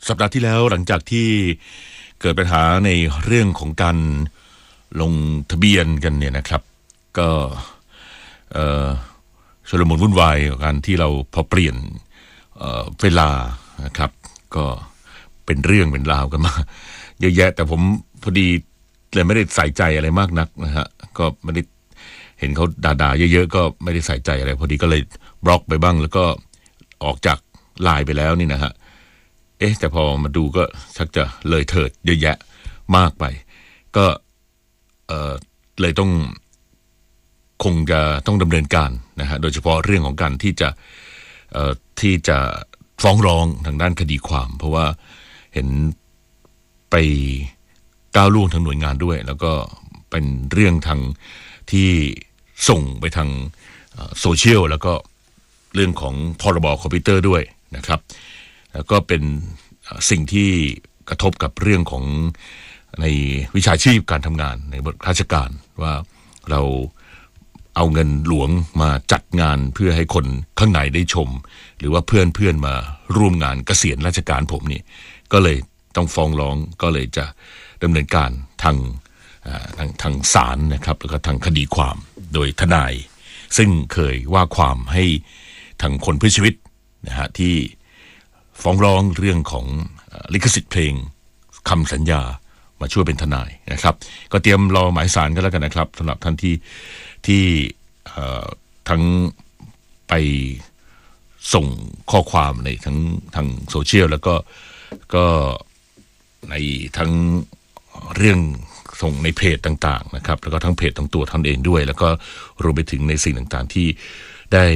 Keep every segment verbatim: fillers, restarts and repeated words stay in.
สัปดาห์ที่แล้วหลังจากที่เกิดปัญหาในเรื่องของการลงทะเบียนกันเนี่ยนะครับก็เอ่อชุลมุนวุ่นวายกับการที่เราพอเปลี่ยนเอ่อเวลานะครับก็เป็นเรื่องเป็นราวกันมาเยอะแยะแต่ผมพอดีเลยไม่ได้ใส่ใจอะไรมากนักนะฮะก็ไม่ได้เห็นเขาด่าๆเยอะๆก็ไม่ได้ใส่ใจอะไรพอดีก็เลยบล็อกไปบ้างแล้วก็ออกจากไลน์ไปแล้วนี่นะฮะเอ๊ะแต่พอมาดูก็ชักจะเลยเถิดเยอะแยะมากไปก็เอ่อเลยต้องคงจะต้องดำเนินการนะฮะโดยเฉพาะเรื่องของการที่จะเอ่อที่จะฟ้องร้องทางด้านคดีความเพราะว่าเห็นไปก้าวล่วงทางหน่วยงานด้วยแล้วก็เป็นเรื่องทางที่ส่งไปทางโซเชียลแล้วก็เรื่องของพรบคอมพิวเตอร์ด้วยนะครับแล้วก็เป็นสิ่งที่กระทบกับเรื่องของในวิชาชีพการทำงานในบทราชการว่าเราเอาเงินหลวงมาจัดงานเพื่อให้คนข้างในได้ชมหรือว่าเพื่อนเพื่อนมาร่วมงานเกษียณราชการผมนี่ก็เลยต้องฟ้องร้องก็เลยจะดำเนินการทางทางทางศาลนะครับแล้วก็ทางคดีความโดยทนายซึ่งเคยว่าความให้ทางคนเพื่อชีวิตนะฮะที่ฟ้องร้องเรื่องของลิขสิทธิ์เพลงคำสัญญามาช่วยเป็นทนายนะครับก็เตรียมรอหมายศาลกันแล้วกันนะครับสำหรับท่านที่ที่ทั้งไปส่งข้อความในทั้งทางโซเชียลแล้วก็ก็ในทั้งเรื่องส่งในเพจต่างๆนะครับแล้วก็ทั้งเพจทั้งตัวท่านเองด้วยแล้วก็รวมไปถึงในสิ่งต่างๆที่ได้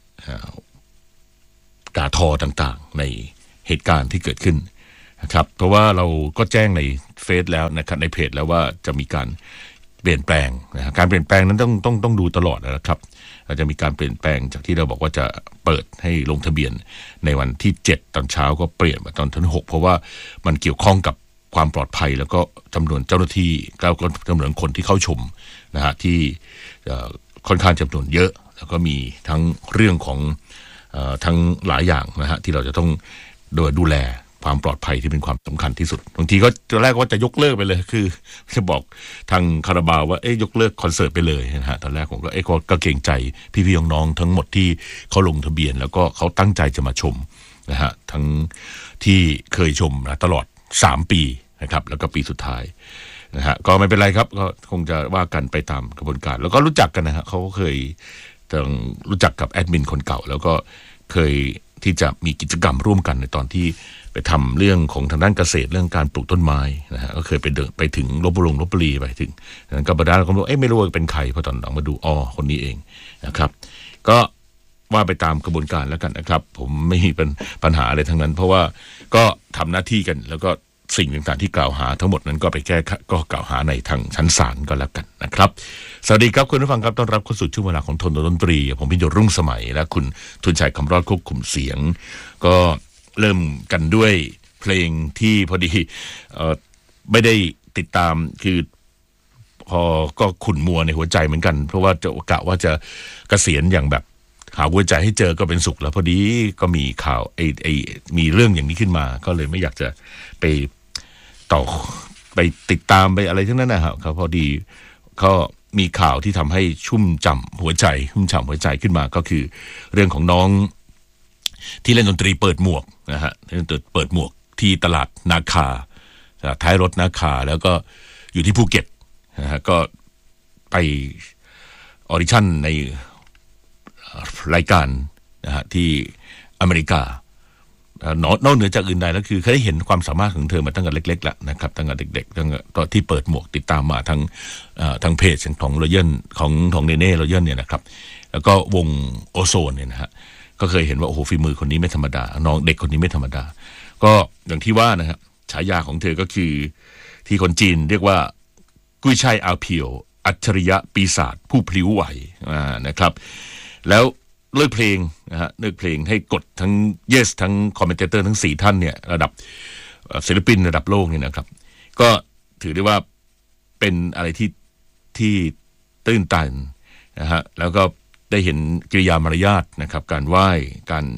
ด่าทอต่างๆในเหตุการณ์ที่เกิดขึ้นนะครับเพราะว่าเราก็แจ้งในเฟซแล้วนะครับในเพจแล้วว่าจะมีการเปลี่ยนแปลงนะการเปลี่ยนแปลงนั้นต้องต้องต้องดูตลอดนะครับเราจะมีการเปลี่ยนแปลงจากที่เราบอกว่าจะเปิดให้ลงทะเบียนในวันที่เจ็ดตอนเช้าก็เปลี่ยนมาตอนที่หกเพราะว่ามันเกี่ยวข้องกับความปลอดภัยแล้วก็จำนวนเจ้าหน้าที่แล้วก็จำนวนคนที่เข้าชมนะฮะที่ค่อนข้างจำนวนเยอะแล้วก็มีทั้งเรื่องของทั้งหลายอย่างนะฮะที่เราจะต้องโดยดูแลความปลอดภัยที่เป็นความสำคัญที่สุดบางทีก็ตอนแรกว่าจะยกเลิกไปเลยคือจะบอกทางคาราบาวว่าเอ๊ยยกเลิกคอนเสิร์ตไปเลยนะฮะตอนแรกผมก็เอ๊ะก็เกรงใจพี่ๆน้องๆทั้งหมดที่เขาลงทะเบียนแล้วก็เขาตั้งใจจะมาชมนะฮะทั้งที่เคยชมนะตลอดสามปีนะครับแล้วก็ปีสุดท้ายนะฮะก็ไม่เป็นไรครับก็คงจะว่ากันไปตามกระบวนการแล้วก็รู้จักกันนะฮะเขาเคยต้องรู้จักกับแอดมินคนเก่าแล้วก็เคยที่จะมีกิจกรรมร่วมกันในตอนที่ไปทำเรื่องของทางด้านเกษตรเรื่องการปลูกต้นไม้นะฮะก็เคยไปเดินไปถึงลพบุรีลพบุรีไปถึงนั้นก็บรรดาเราก็บอกเอ๊ะไม่รู้ว่าเป็นใครพอตอนหลังมาดูอ๋อคนนี้เองนะครับก็ว่าไปตามกระบวนการแล้วกันนะครับผมไม่มีเป็นปัญหาอะไรทั้งนั้นเพราะว่าก็ทำหน้าที่กันแล้วก็สิ่งต่างๆที่กล่าวหาทั้งหมดนั้นก็ไปแก้ก็กล่าวหาในทางชั้นศาลก็แล้วกันนะครับสวัสดีครับคุณผู้ฟังครับต้อนรับเข้าสู่ช่วงเวลาของทนดนตรีผมพิยศรุ่งสมัยและคุณทุนชัยคำรอดควบคุมเสียงก็เริ่มกันด้วยเพลงที่พอดีเอ่อไม่ได้ติดตามคือพอก็ขุ่นมัวในหัวใจเหมือนกันเพราะว่าจะกะว่าจะเกษียณอย่างแบบหาหัวใจให้เจอก็เป็นสุขแล้วพอดีก็มีข่าวไอ้ไอ้มีเรื่องอย่างนี้ขึ้นมาก็เลยไม่อยากจะไปต่อไปติดตามไปอะไรทั้งนั้นนะครับเขาพอดีก็มีข่าวที่ทำให้ชุ่มฉ่ำหัวใจชุ่มฉ่ำหัวใจขึ้นมาก็คือเรื่องของน้องที่เล่นดนตรีเปิดหมวกนะฮะเล่นดนตรีเปิดหมวกที่ตลาดนาคาท้ายรถนาคาแล้วก็อยู่ที่ภูเก็ตนะฮะก็ไปออดิชั่นในรายการนะฮะที่อเมริกานอกเหนือจากอื่นใดแล้วคือเคยได้เห็นความสามารถของเธอมาตั้งแต่เล็กๆแล้วนะครับตั้งแต่เด็กๆตั้งแต่ตอนที่เปิดหมวกติดตามมาทั้งทั้งเพจของรอยัลของของเนเน่รอยัลเนี่ยนะครับแล้วก็วงโอโซนเนี่ยนะฮะก็เคยเห็นว่าโอ้โหฝีมือคนนี้ไม่ธรรมดาน้องเด็กคนนี้ไม่ธรรมดาก็อย่างที่ว่านะครับฉายาของเธอก็คือที่คนจีนเรียกว่ากุ้ยช่ายอาเพียวอัจฉริยะปีศาจผู้พลิ้วไหวนะครับแล้วเลือกเพลงนะฮะเลือกเพลงให้กดทั้ง Yes ทั้งคอมเมนเตอร์ทั้งสี่ท่านเนี่ยระดับศิลปินระดับโลกเนี่ยนะครับก็ถือได้ว่าเป็นอะไรที่ที่ตื้นตันนะฮะแล้วก็ได้เห็นกิริยามารยาทนะครับการไหว้การ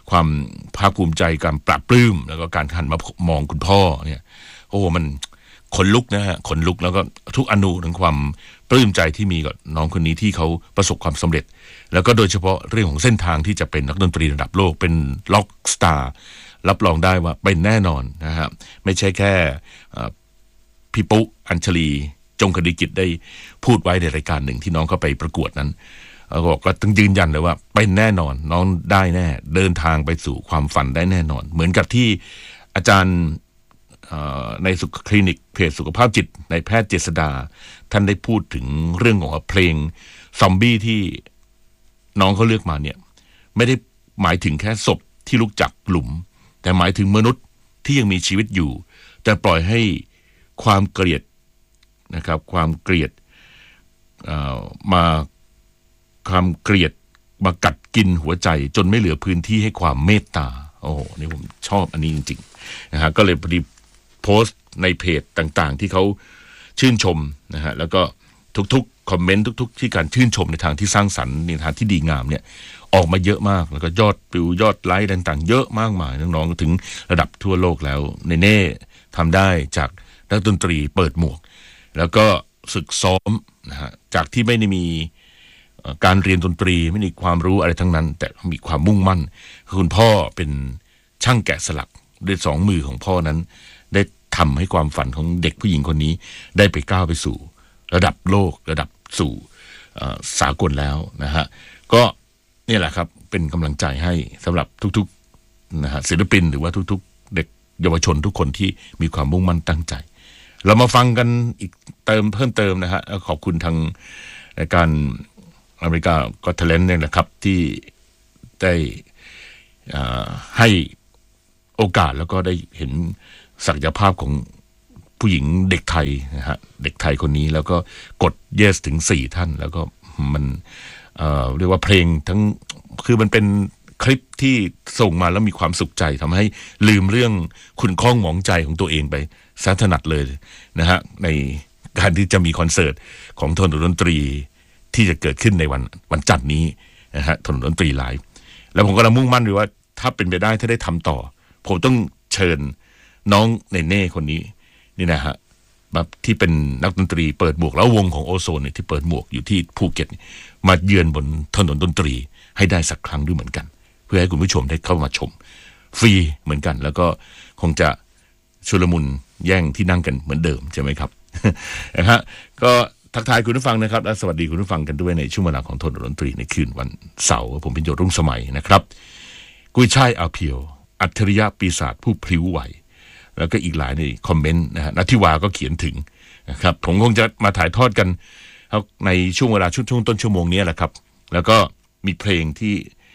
ความภาคภูมิใจการปราบปลื้มแล้วก็การหันมามองคุณพ่อเนี่ยโอ้มันขนลุกนะฮะขนลุกแล้วก็ทุกอนูของความปลื้มใจที่มีกับน้องคนนี้ที่เขาประสบความสำเร็จแล้วก็โดยเฉพาะเรื่องของเส้นทางที่จะเป็นนักดนตรีระดับโลกเป็นล็อกสตาร์รับรองได้ว่าเป็นแน่นอนนะฮะไม่ใช่แค่พี่ปุ๊อัญชลีจงคดีกิจได้พูดไว้ในรายการหนึ่งที่น้องเขาไปประกวดนั้นบอกก็ต้องยืนยันเลยว่าเป็นแน่นอนน้องได้แน่เดินทางไปสู่ความฝันได้แน่นอนเหมือนกับที่อาจารย์ในสุขคลินิกเพจสุขภาพจิตในแพทย์เจษดาท่านได้พูดถึงเรื่องของเพลงซอมบี้ที่น้องเขาเลือกมาเนี่ยไม่ได้หมายถึงแค่ศพที่ลุกจากหลุมแต่หมายถึงมนุษย์ที่ยังมีชีวิตอยู่แต่ปล่อยให้ความเกลียดนะครับความเกลียดมาความเกลียดมากัดกินหัวใจจนไม่เหลือพื้นที่ให้ความเมตตาโอ้โหนี่ผมชอบอันนี้จริงๆนะฮะก็เลยพอดีโพสต์ในเพจต่างๆที่เขาชื่นชมนะฮะแล้วก็ทุกๆคอมเมนต์ทุกๆที่การชื่นชมในทางที่สร้างสรรค์ในทางที่ดีงามเนี่ยออกมาเยอะมากแล้วก็ยอดวิวยอดไลค์ต่างๆเยอะมากมายน้องๆถึงระดับทั่วโลกแล้วในเน่ทำได้จากนักดนตรีเปิดหมวกแล้วก็ฝึกซ้อมนะฮะจากที่ไม่ได้มีการเรียนดนตรีไม่มีความรู้อะไรทั้งนั้นแต่มีความมุ่งมั่นคุณพ่อเป็นช่างแกะสลักด้วยสองมือของพ่อนั้นได้ทำให้ความฝันของเด็กผู้หญิงคนนี้ได้ไปก้าวไปสู่ระดับโลกระดับสู่สากลแล้วนะฮะก็นี่แหละครับเป็นกำลังใจให้สำหรับทุกๆนะฮะศิลปินหรือว่าทุกๆเด็กเยาวชนทุกคนที่มีความมุ่งมั่นตั้งใจเรามาฟังกันอีกเติมเพิ่มเติมนะฮะขอบคุณทางรายการอเมริกาก็เทเลนต์เนี่ยนะครับที่ได้ให้โอกาสแล้วก็ได้เห็นศักยภาพของผู้หญิงเด็กไทยนะฮะเด็กไทยคนนี้แล้วก็กด yes ถึงสี่ท่านแล้วก็มัน เอ่อ เรียกว่าเพลงทั้งคือมันเป็นคลิปที่ส่งมาแล้วมีความสุขใจทำให้ลืมเรื่องคุณข้องหมองใจของตัวเองไปแสนถนัดเลยนะฮะในการที่จะมีคอนเสิร์ตของถนนดนตรีที่จะเกิดขึ้นในวันวันจันทร์นี้นะฮะถนนดนตรีไลฟ์แล้วผมก็มุ่งมั่นเลยว่าถ้าเป็นไปได้ถ้าได้ทำต่อผมต้องเชิญน้องเนเน่คนนี้นี่นะฮะมาที่เป็นนักดนตรีเปิดหมวกแล้ววงของโอโซนเนี่ยที่เปิดหมวกอยู่ที่ภูเก็ตมาเยือนบนถนนดนตรีให้ได้สักครั้งด้วยเหมือนกันเพื่อให้คุณผู้ชมได้เข้ามาชมฟรีเหมือนกันแล้วก็คงจะชุลมุนแย่งที่นั่งกันเหมือนเดิมใช่ไหมครับ นะฮะก็ทักทายคุณผู้ฟังนะครับและสวัสดีคุณผู้ฟังกันด้วยในช่วงเวลาของถนนดนตรีในคืนวันเสาร์ผมเป็นโยรุ่งสมัยนะครับกุยช่ายอาเพียวอัจฉริยะปีศาจผู้พลิ้วไหวแล้วก็อีกหลายในคอมเมนต์นะฮะนัทธิวาก็เขียนถึงนะครับผมคงจะมาถ่ายทอดกันในช่วงเวลาช่วงต้นชั่วโมงนี้แหละครับแล้วก็มีเพลงที่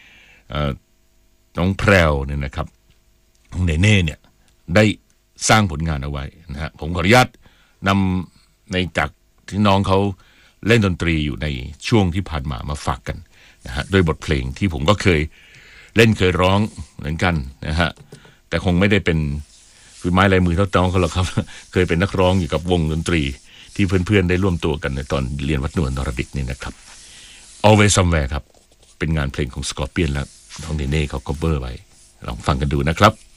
น้องแพรวเนี่ยนะครับเนเน่เนี่ยได้สร้างผลงานเอาไว้นะฮะผมขออนุญาตนำในจากที่น้องเขาเล่นดนตรีอยู่ในช่วงที่ผ่านมามาฝากกันนะฮะด้วยบทเพลงที่ผมก็เคยเล่นเคยร้องเหมือนกันนะฮะแต่คงไม่ได้เป็นฝีไม้ลายมือเท่าน้องเขาหรอกครับเคยเป็นนักร้องอยู่กับวงดนตรีที่เพื่อนๆได้ร่วมตัวกันในตอนเรียนวัดนวลนรดิตนี่นะครับ Always Somewhere ครับเป็นงานเพลงของ Scorpion และน้องเนเน่เขา cover ไว้ลองฟังกันดูนะครับ